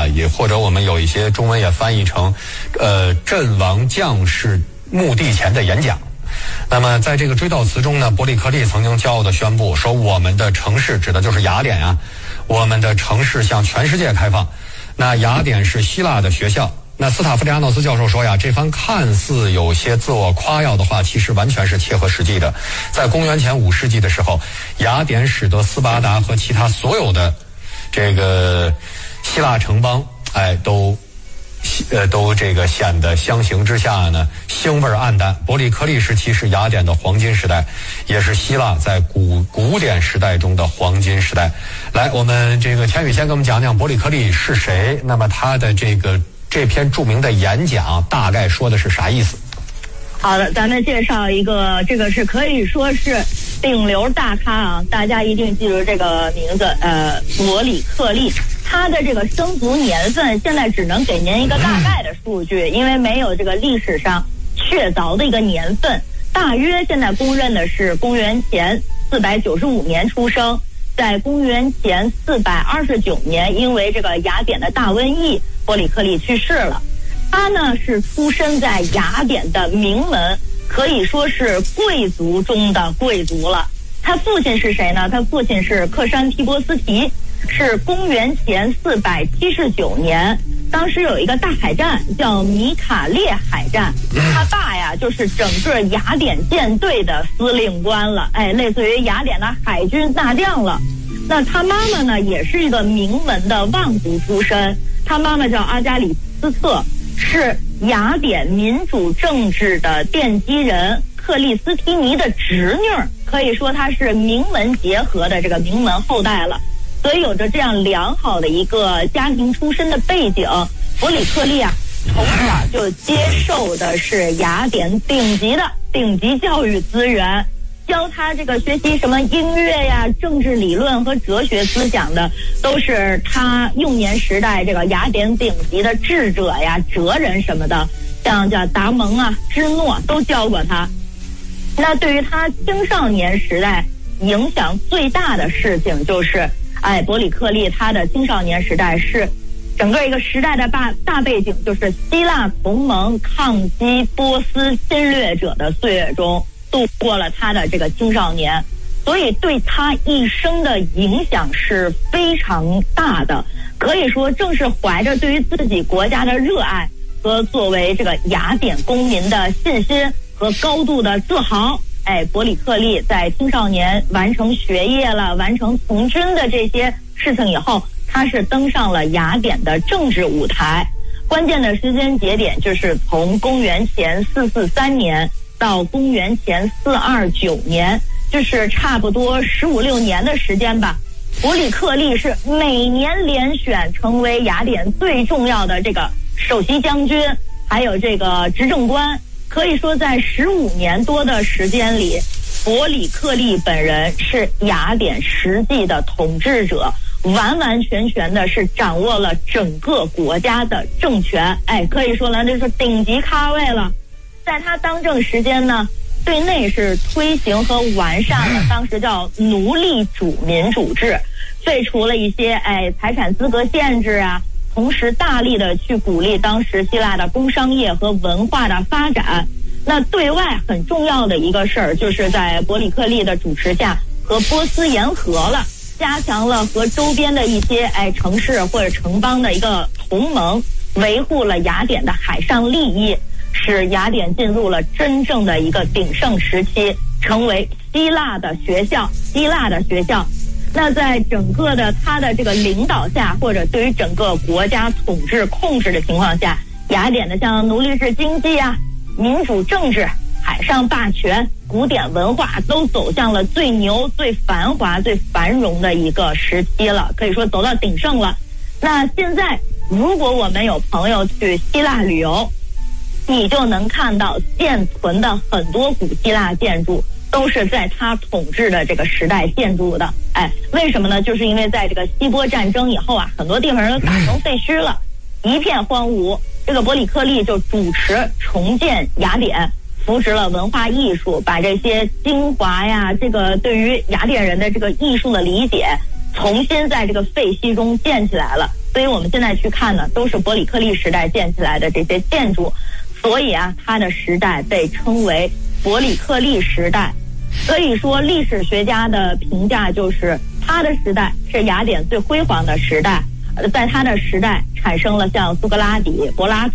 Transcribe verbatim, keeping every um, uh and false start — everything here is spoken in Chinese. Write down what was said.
啊，也或者我们有一些中文也翻译成，呃，阵亡将士墓地前的演讲。那么在这个追悼词中呢，伯里克利曾经骄傲地宣布说，我们的城市指的就是雅典啊，我们的城市向全世界开放。那雅典是希腊的学校。那斯塔夫里亚诺斯教授说呀，这番看似有些自我夸耀的话，其实完全是切合实际的。在公元前五世纪的时候，雅典使得斯巴达和其他所有的这个希腊城邦，哎，都呃都这个显得相形之下呢，腥味暗淡。伯里克利时期是雅典的黄金时代，也是希腊在古古典时代中的黄金时代。来，我们这个钱宇先给我们讲讲伯里克利是谁，那么他的这个这篇著名的演讲大概说的是啥意思？ 好的，咱们介绍一个，这个是可以说是顶流大咖啊，大家一定记住这个名字，呃，伯里克利。他的这个生卒年份现在只能给您一个大概的数据，因为没有这个历史上确凿的一个年份。大约现在公认的是公元前四百九十五年出生，在公元前四百二十九年，因为这个雅典的大瘟疫，伯里克利去世了。他呢是出身在雅典的名门，可以说是贵族中的贵族了。他父亲是谁呢？他父亲是克珊提波斯提，是公元前四百七十九年，当时有一个大海战叫米卡列海战，他爸呀就是整个雅典舰队的司令官了，哎，类似于雅典的海军大将了。那他妈妈呢也是一个名门的望族出身，他妈妈叫阿加里斯特，是雅典民主政治的奠基人克利斯提尼的侄女，可以说他是名门结合的这个名门后代了。所以有着这样良好的一个家庭出身的背景，伯里克利啊从小就接受的是雅典顶级的顶级教育资源，教他这个学习什么音乐呀、政治理论和哲学思想的，都是他幼年时代这个雅典顶级的智者呀、哲人什么的，像叫达蒙啊、芝诺都教过他。那对于他青少年时代影响最大的事情就是，哎，伯里克利他的青少年时代是整个一个时代的大大背景，就是希腊同盟抗击波斯侵略者的岁月中度过了他的这个青少年，所以对他一生的影响是非常大的。可以说正是怀着对于自己国家的热爱和作为这个雅典公民的信心和高度的自豪，哎，伯里克利在青少年完成学业了、完成从军的这些事情以后，他是登上了雅典的政治舞台。关键的时间节点就是从公元前四四三年到公元前四二九年，就是差不多十五六年的时间吧。伯里克利是每年连选成为雅典最重要的这个首席将军，还有这个执政官。可以说在十五年多的时间里，伯里克利本人是雅典实际的统治者，完完全全的是掌握了整个国家的政权，哎，可以说呢就是顶级咖位了。在他当政时间呢，对内是推行和完善了当时叫奴隶主民主制，废除了一些哎财产资格限制啊，同时大力的去鼓励当时希腊的工商业和文化的发展。那对外很重要的一个事儿，就是在伯里克利的主持下和波斯言和了，加强了和周边的一些哎城市或者城邦的一个同盟，维护了雅典的海上利益，使雅典进入了真正的一个鼎盛时期，成为希腊的学校希腊的学校。那在整个的他的这个领导下，或者对于整个国家统治控制的情况下，雅典的像奴隶制经济啊、民主政治、海上霸权、古典文化都走向了最牛、最繁华、最繁荣的一个时期了，可以说走到鼎盛了。那现在如果我们有朋友去希腊旅游，你就能看到现存的很多古希腊建筑都是在他统治的这个时代建筑的。哎，为什么呢？就是因为在这个希波战争以后啊，很多地方都打成废墟了，一片荒芜。这个伯里克利就主持重建雅典，扶植了文化艺术，把这些精华呀，这个对于雅典人的这个艺术的理解，重新在这个废墟中建起来了。 所以我们现在去看呢，都是伯里克利时代建起来的这些建筑，所以啊，它的时代被称为伯里克利时代。可以说，历史学家的评价就是它的时代是雅典最辉煌的时代，在它的时代产生了像苏格拉底、柏拉图